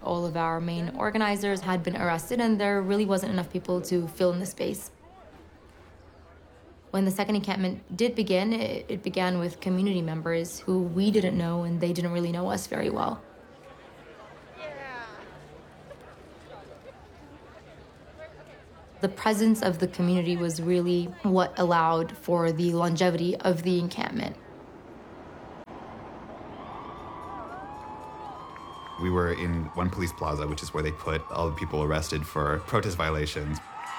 All of our main organizers had been arrested, and there really wasn't enough people to fill in the space. When the second encampment did begin, it began with community members who we didn't know, and they didn't really know us very well. The presence of the community was really what allowed for the longevity of the encampment. We were in one police plaza, which is where they put all the people arrested for protest violations.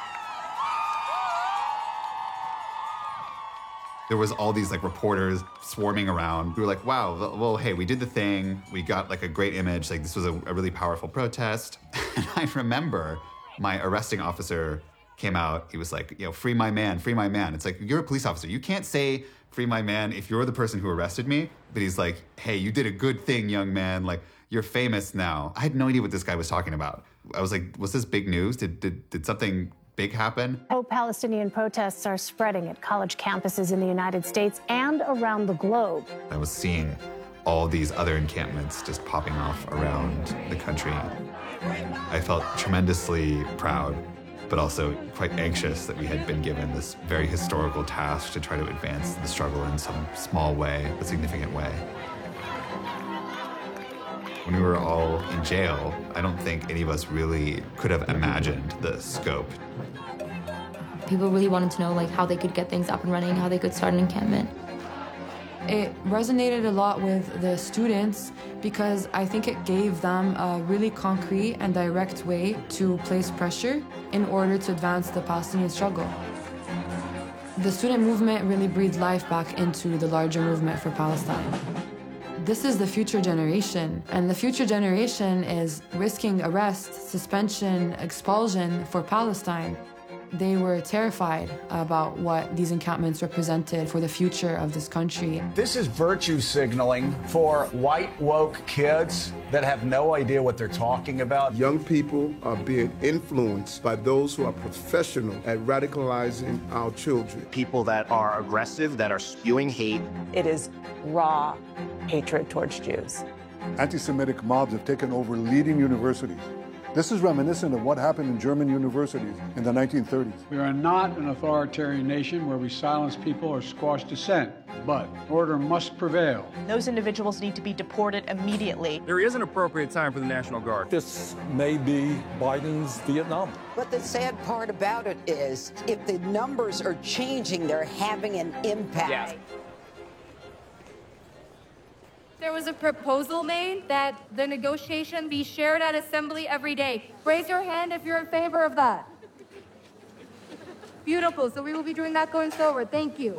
There was all these reporters swarming around. We were like, wow, well, hey, we did the thing. We got a great image. This was a really powerful protest. And I remember my arresting officer came out. He was like, free my man, free my man. It's like, you're a police officer. You can't say free my man if you're the person who arrested me. But he's like, hey, you did a good thing, young man. You're famous now. I had no idea what this guy was talking about. I was like, was this big news? Did something big happen? Pro-Palestinian protests are spreading at college campuses in the United States and around the globe. I was seeing all these other encampments just popping off around the country. I felt tremendously proud, but also quite anxious that we had been given this very historical task to try to advance the struggle in some small way, but significant way. When we were all in jail, I don't think any of us really could have imagined the scope. People really wanted to know how they could get things up and running, how they could start an encampment. It resonated a lot with the students because I think it gave them a really concrete and direct way to place pressure in order to advance the Palestinian struggle. The student movement really breathed life back into the larger movement for Palestine. This is the future generation, and the future generation is risking arrest, suspension, expulsion for Palestine. They were terrified about what these encampments represented for the future of this country. This is virtue signaling for white woke kids that have no idea what they're talking about. Young people are being influenced by those who are professional at radicalizing our children. People that are aggressive, that are spewing hate. It is raw hatred towards Jews. Anti-Semitic mobs have taken over leading universities. This is reminiscent of what happened in German universities in the 1930s. We are not an authoritarian nation where we silence people or squash dissent, but order must prevail. Those individuals need to be deported immediately. There is an appropriate time for the National Guard. This may be Biden's Vietnam. But the sad part about it is, if the numbers are changing, they're having an impact. Yeah. There was a proposal made that the negotiation be shared at assembly every day. Raise your hand if you're in favor of that. Beautiful. So we will be doing that going forward. Thank you.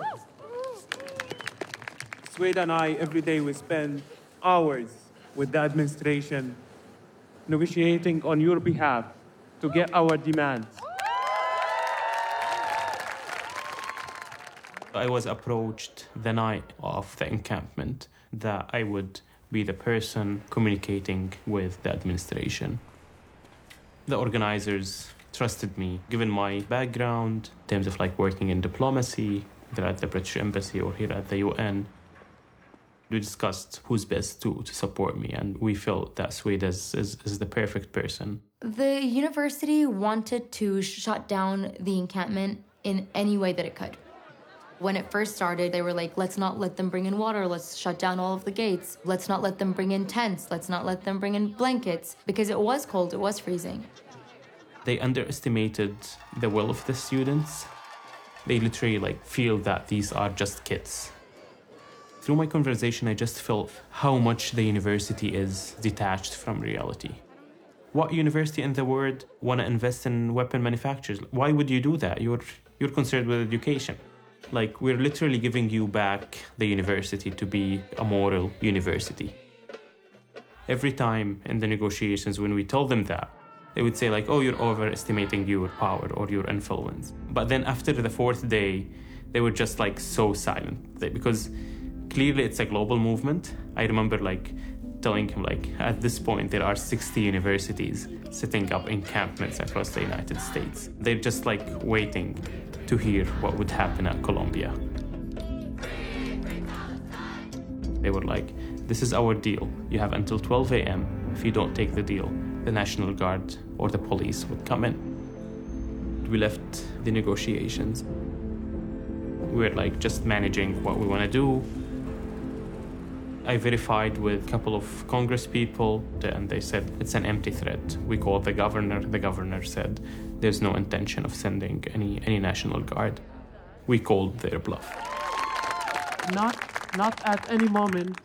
Sweda and I, every day we spend hours with the administration negotiating on your behalf to get our demands. I was approached the night of the encampment that I would be the person communicating with the administration. The organizers trusted me, given my background in terms of working in diplomacy, either at the British Embassy or here at the UN. We discussed who's best to support me, and we felt that Sweda is the perfect person. The university wanted to shut down the encampment in any way that it could. When it first started, they were like, let's not let them bring in water. Let's shut down all of the gates. Let's not let them bring in tents. Let's not let them bring in blankets. Because it was cold, it was freezing. They underestimated the will of the students. They literally feel that these are just kids. Through my conversation, I just felt how much the university is detached from reality. What university in the world want to invest in weapon manufacturers? Why would you do that? You're concerned with education. We're literally giving you back the university to be a moral university. Every time in the negotiations when we told them that, they would say oh, you're overestimating your power or your influence. But then after the fourth day, they were just so silent because clearly it's a global movement. I remember telling him at this point there are 60 universities setting up encampments across the United States. They're just waiting to hear what would happen at Columbia. They were this is our deal. You have until 12 a.m. If you don't take the deal, the National Guard or the police would come in. We left the negotiations. We were like just managing what we want to do. I verified with a couple of Congress people, and they said it's an empty threat. We called the governor. The governor said there's no intention of sending any National Guard. We called their bluff. Not at any moment